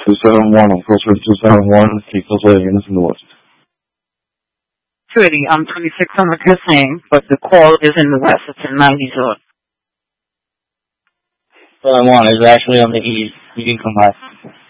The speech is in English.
271, I'm closer to 271, keep those units in the west. 280, I'm 26 on what you're saying, but the call is in the west, it's in 90 zone. 271 is actually on the east, you can come by.